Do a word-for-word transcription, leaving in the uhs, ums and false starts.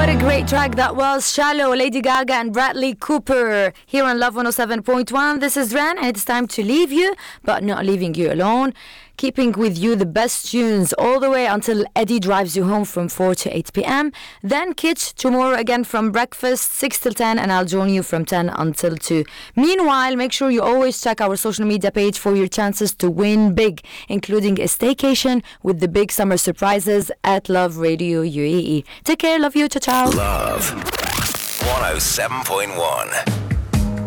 What a great track that was. Shallow, Lady Gaga and Bradley Cooper here on Love one oh seven point one. This is Ren and it's time to leave you, but not leaving you alone. Keeping with you the best tunes all the way until Eddie drives you home from four to eight p.m. Then Kitsch tomorrow again from breakfast six till ten, and I'll join you from ten until two. Meanwhile, make sure you always check our social media page for your chances to win big, including a staycation with the big summer surprises at Love Radio U A E. Take care, love you, ciao ciao. Love one oh seven point one.